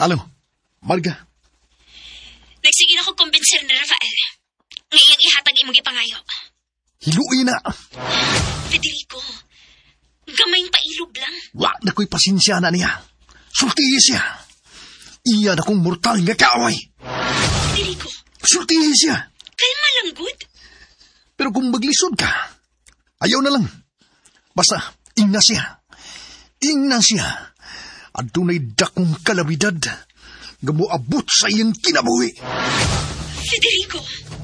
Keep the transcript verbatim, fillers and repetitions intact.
Alo, Marga. Nagsige na ko kumbinser ni Rafael. Ngayong ihatag imong ipangayo. Hiluoy na. Federico, gamayng pailog lang. Wa na ko'y pasensya na niya. Sultihi siya. Iya na kong mortal nga kaaway. Federico. Sultihi siya. Kalma lang, good. Pero kung maglisod ka, ayaw na lang. Basta, ingna siya. Ingna siya. At dunay dakong kalabidad nga moabot sa iyang kinabuhi. Federico.